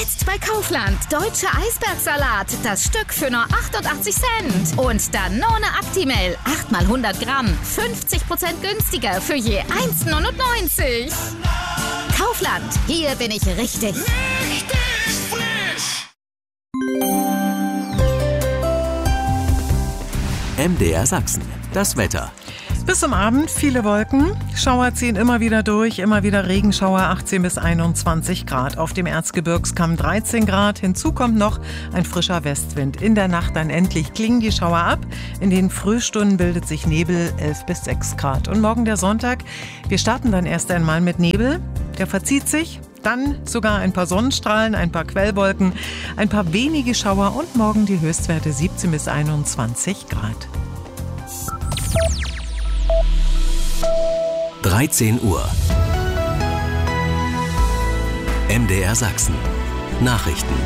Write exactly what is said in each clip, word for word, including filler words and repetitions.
Jetzt bei Kaufland. Deutsche Eisbergsalat. Das Stück für nur achtundachtzig Cent. Und Danone Actimel. acht mal hundert Gramm. fünfzig Prozent günstiger für je eins neunundneunzig. Kaufland. Hier bin ich richtig. Richtig frisch. M D R Sachsen. Das Wetter. Bis zum Abend viele Wolken. Schauer ziehen immer wieder durch, immer wieder Regenschauer, achtzehn bis einundzwanzig Grad. Auf dem Erzgebirgskamm dreizehn Grad. Hinzu kommt noch ein frischer Westwind. In der Nacht dann endlich klingen die Schauer ab. In den Frühstunden bildet sich Nebel, elf bis sechs Grad. Und morgen der Sonntag. Wir starten dann erst einmal mit Nebel. Der verzieht sich. Dann sogar ein paar Sonnenstrahlen, ein paar Quellwolken, ein paar wenige Schauer und morgen die Höchstwerte siebzehn bis einundzwanzig Grad. dreizehn Uhr. M D R Sachsen. Nachrichten.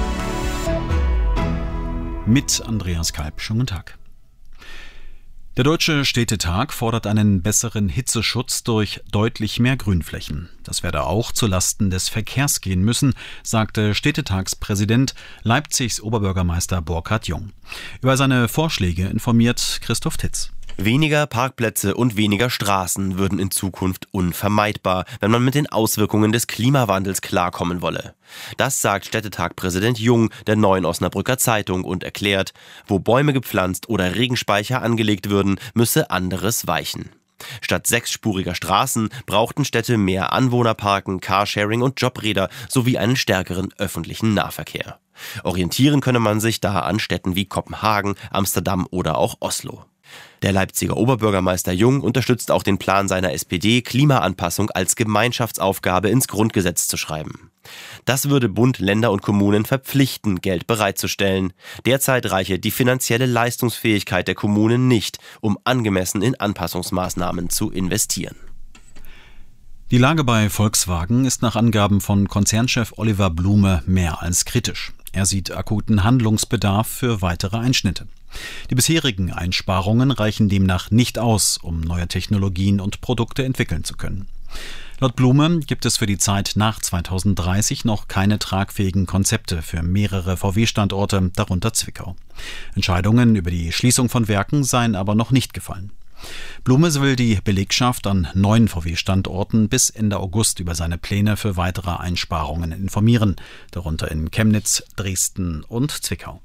Mit Andreas Kalb. Schönen guten Tag. Der Deutsche Städtetag fordert einen besseren Hitzeschutz durch deutlich mehr Grünflächen. Das werde auch zulasten des Verkehrs gehen müssen, sagte Städtetagspräsident Leipzigs Oberbürgermeister Burkhard Jung. Über seine Vorschläge informiert Christoph Titz. Weniger Parkplätze und weniger Straßen würden in Zukunft unvermeidbar, wenn man mit den Auswirkungen des Klimawandels klarkommen wolle. Das sagt Städtetagpräsident Jung der Neuen Osnabrücker Zeitung und erklärt, wo Bäume gepflanzt oder Regenspeicher angelegt würden, müsse anderes weichen. Statt sechsspuriger Straßen brauchten Städte mehr Anwohnerparken, Carsharing und Jobräder sowie einen stärkeren öffentlichen Nahverkehr. Orientieren könne man sich da an Städten wie Kopenhagen, Amsterdam oder auch Oslo. Der Leipziger Oberbürgermeister Jung unterstützt auch den Plan seiner S P D, Klimaanpassung als Gemeinschaftsaufgabe ins Grundgesetz zu schreiben. Das würde Bund, Länder und Kommunen verpflichten, Geld bereitzustellen. Derzeit reiche die finanzielle Leistungsfähigkeit der Kommunen nicht, um angemessen in Anpassungsmaßnahmen zu investieren. Die Lage bei Volkswagen ist nach Angaben von Konzernchef Oliver Blume mehr als kritisch. Er sieht akuten Handlungsbedarf für weitere Einschnitte. Die bisherigen Einsparungen reichen demnach nicht aus, um neue Technologien und Produkte entwickeln zu können. Laut Blume gibt es für die Zeit nach zweitausenddreißig noch keine tragfähigen Konzepte für mehrere V W-Standorte, darunter Zwickau. Entscheidungen über die Schließung von Werken seien aber noch nicht gefallen. Blume will die Belegschaft an neun V W-Standorten bis Ende August über seine Pläne für weitere Einsparungen informieren, darunter in Chemnitz, Dresden und Zwickau.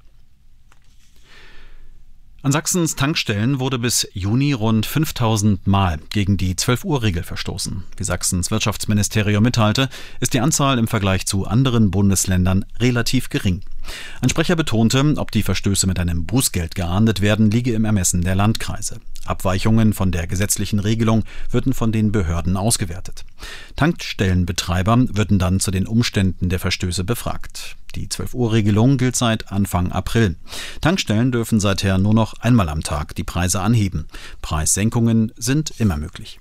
An Sachsens Tankstellen wurde bis Juni rund fünftausend Mal gegen die zwölf-Uhr-Regel verstoßen. Wie Sachsens Wirtschaftsministerium mitteilte, ist die Anzahl im Vergleich zu anderen Bundesländern relativ gering. Ein Sprecher betonte, ob die Verstöße mit einem Bußgeld geahndet werden, liege im Ermessen der Landkreise. Abweichungen von der gesetzlichen Regelung würden von den Behörden ausgewertet. Tankstellenbetreiber würden dann zu den Umständen der Verstöße befragt. Die zwölf-Uhr-Regelung gilt seit Anfang April. Tankstellen dürfen seither nur noch einmal am Tag die Preise anheben. Preissenkungen sind immer möglich.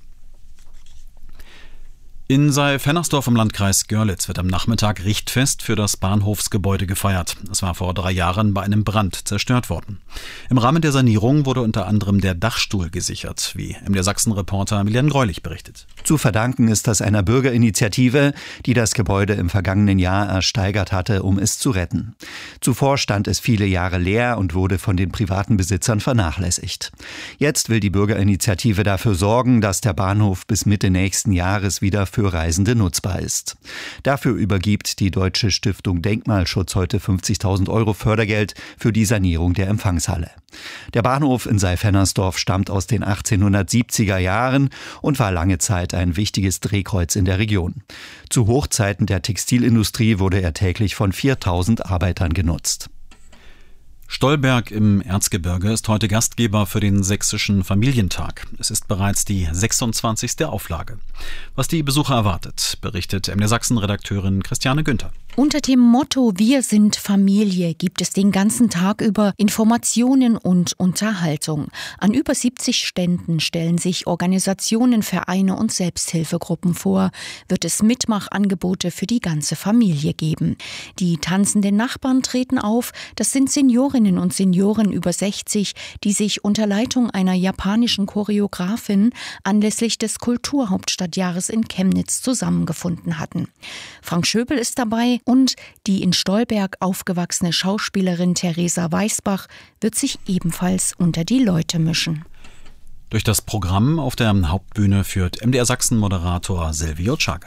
In Seyf-Hennersdorf im Landkreis Görlitz wird am Nachmittag Richtfest für das Bahnhofsgebäude gefeiert. Es war vor drei Jahren bei einem Brand zerstört worden. Im Rahmen der Sanierung wurde unter anderem der Dachstuhl gesichert, wie M D R Sachsen-Reporter Miljan Greulich berichtet. Zu verdanken ist das einer Bürgerinitiative, die das Gebäude im vergangenen Jahr ersteigert hatte, um es zu retten. Zuvor stand es viele Jahre leer und wurde von den privaten Besitzern vernachlässigt. Jetzt will die Bürgerinitiative dafür sorgen, dass der Bahnhof bis Mitte nächsten Jahres wieder für Reisende nutzbar ist. Dafür übergibt die Deutsche Stiftung Denkmalschutz heute fünfzigtausend Euro Fördergeld für die Sanierung der Empfangshalle. Der Bahnhof in Seyf-Hennersdorf stammt aus den achtzehnhundertsiebziger Jahren und war lange Zeit ein wichtiges Drehkreuz in der Region. Zu Hochzeiten der Textilindustrie wurde er täglich von viertausend Arbeitern genutzt. Stolberg im Erzgebirge ist heute Gastgeber für den Sächsischen Familientag. Es ist bereits die sechsundzwanzigste Auflage. Was die Besucher erwartet, berichtet M D R Sachsen-Redakteurin Christiane Günther. Unter dem Motto Wir sind Familie gibt es den ganzen Tag über Informationen und Unterhaltung. An über siebzig Ständen stellen sich Organisationen, Vereine und Selbsthilfegruppen vor. Wird es Mitmachangebote für die ganze Familie geben. Die tanzenden Nachbarn treten auf. Das sind Seniorinnen und Senioren über sechzig, die sich unter Leitung einer japanischen Choreografin anlässlich des Kulturhauptstadtjahres in Chemnitz zusammengefunden hatten. Frank Schöbel ist dabei. Und die in Stolberg aufgewachsene Schauspielerin Theresa Weißbach wird sich ebenfalls unter die Leute mischen. Durch das Programm auf der Hauptbühne führt M D R Sachsen-Moderator Silvio Czage.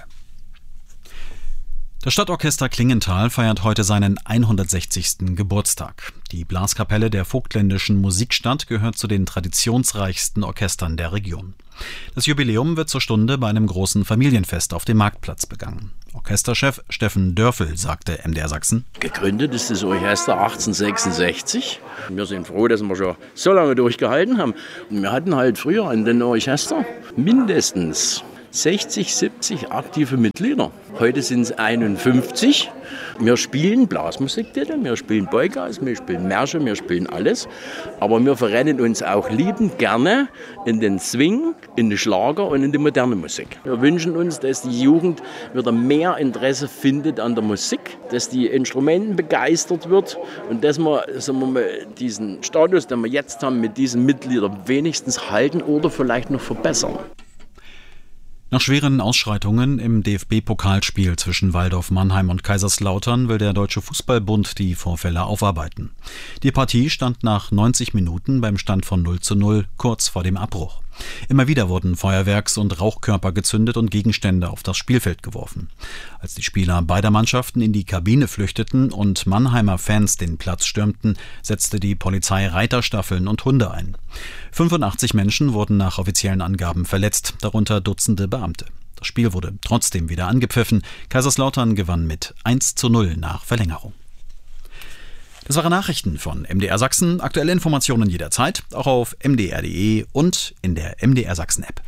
Das Stadtorchester Klingenthal feiert heute seinen hundertsechzigsten Geburtstag. Die Blaskapelle der Vogtländischen Musikstadt gehört zu den traditionsreichsten Orchestern der Region. Das Jubiläum wird zur Stunde bei einem großen Familienfest auf dem Marktplatz begangen. Orchesterchef Steffen Dörfel sagte M D R Sachsen: Gegründet ist das Orchester achtzehnhundertsechsundsechzig. Wir sind froh, dass wir schon so lange durchgehalten haben. Und wir hatten halt früher an den Orchester mindestens sechzig, siebzig aktive Mitglieder. Heute sind es einundfünfzig. Wir spielen Blasmusik, wir spielen Polkas, wir spielen Märsche, wir spielen alles. Aber wir verrennen uns auch liebend gerne in den Swing, in den Schlager und in die moderne Musik. Wir wünschen uns, dass die Jugend wieder mehr Interesse findet an der Musik, dass die Instrumenten begeistert wird und dass wir, sagen wir mal, diesen Status, den wir jetzt haben, mit diesen Mitgliedern wenigstens halten oder vielleicht noch verbessern. Nach schweren Ausschreitungen im D F B-Pokalspiel zwischen Waldorf Mannheim und Kaiserslautern will der Deutsche Fußballbund die Vorfälle aufarbeiten. Die Partie stand nach neunzig Minuten beim Stand von null zu null kurz vor dem Abbruch. Immer wieder wurden Feuerwerks- und Rauchkörper gezündet und Gegenstände auf das Spielfeld geworfen. Als die Spieler beider Mannschaften in die Kabine flüchteten und Mannheimer Fans den Platz stürmten, setzte die Polizei Reiterstaffeln und Hunde ein. fünfundachtzig Menschen wurden nach offiziellen Angaben verletzt, darunter Dutzende Beamte. Das Spiel wurde trotzdem wieder angepfiffen. Kaiserslautern gewann mit eins zu null nach Verlängerung. Das waren Nachrichten von M D R Sachsen. Aktuelle Informationen jederzeit, auch auf m d r punkt d e und in der M D R Sachsen App.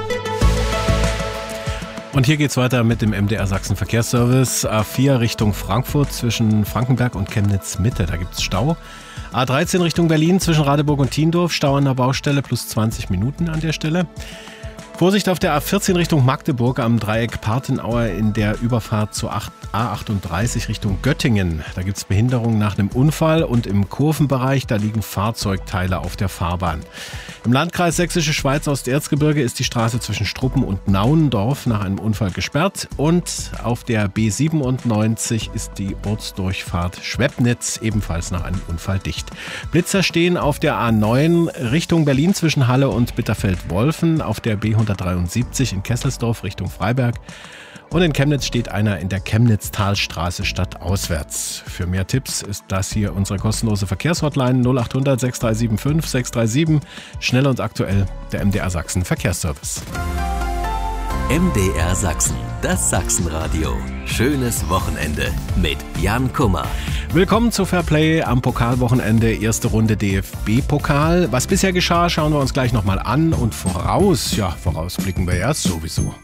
Und hier geht's weiter mit dem M D R Sachsen Verkehrsservice. A vier Richtung Frankfurt zwischen Frankenberg und Chemnitz Mitte, da gibt's Stau. A dreizehn Richtung Berlin zwischen Radeburg und Thiendorf, Stau an der Baustelle plus zwanzig Minuten an der Stelle. Vorsicht auf der A vierzehn Richtung Magdeburg am Dreieck Partenauer in der Überfahrt zur A achtunddreißig Richtung Göttingen. Da gibt es Behinderungen nach einem Unfall und im Kurvenbereich, da liegen Fahrzeugteile auf der Fahrbahn. Im Landkreis Sächsische Schweiz Osterzgebirge ist die Straße zwischen Struppen und Nauendorf nach einem Unfall gesperrt und auf der B siebenundneunzig ist die Ortsdurchfahrt Schwebnitz ebenfalls nach einem Unfall dicht. Blitzer stehen auf der A neun Richtung Berlin zwischen Halle und Bitterfeld-Wolfen, auf der B hundertdreiundsiebzig in Kesselsdorf Richtung Freiberg. Und in Chemnitz steht einer in der Chemnitz-Talstraße stadtauswärts. Für mehr Tipps ist das hier unsere kostenlose Verkehrshotline null acht hundert sechs drei sieben fünf sechs drei sieben. Schnell und aktuell der M D R Sachsen Verkehrsservice. M D R Sachsen, das Sachsenradio. Schönes Wochenende mit Jan Kummer. Willkommen zu Fairplay am Pokalwochenende, erste Runde D F B-Pokal. Was bisher geschah, schauen wir uns gleich nochmal an und voraus, ja, vorausblicken wir ja sowieso.